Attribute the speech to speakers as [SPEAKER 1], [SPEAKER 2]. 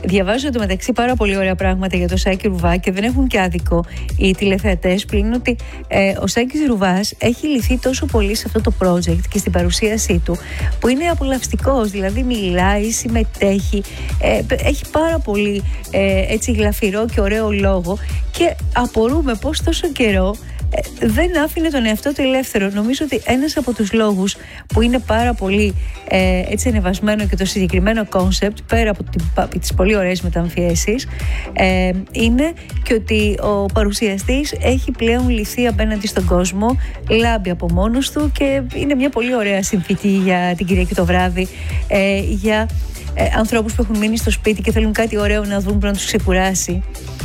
[SPEAKER 1] Διαβάζω εντωμεταξύ πάρα πολύ ωραία πράγματα για το Σάκη Ρουβά και δεν έχουν και άδικο οι τηλεθεατές που λένε ότι ο Σάκης Ρουβάς έχει λυθεί τόσο πολύ σε αυτό το project και στην παρουσίασή του, που είναι απολαυστικός, δηλαδή μιλάει, συμμετέχει, έχει πάρα πολύ έτσι γλαφυρό και ωραίο λόγο και απορούμε πώς τόσο καιρό δεν άφηνε τον εαυτό του ελεύθερο. Νομίζω ότι ένας από τους λόγους που είναι πάρα πολύ έτσι ανεβασμένο και το συγκεκριμένο κόνσεπτ, πέρα από τις πολύ ωραίες μεταμφιέσεις, είναι και ότι ο παρουσιαστής έχει πλέον λυθεί απέναντι στον κόσμο, λάμπει από μόνος του και είναι μια πολύ ωραία συμφιτή για την Κυριακή το βράδυ, για ανθρώπους που έχουν μείνει στο σπίτι και θέλουν κάτι ωραίο να δουν που να τους ξεκουράσει.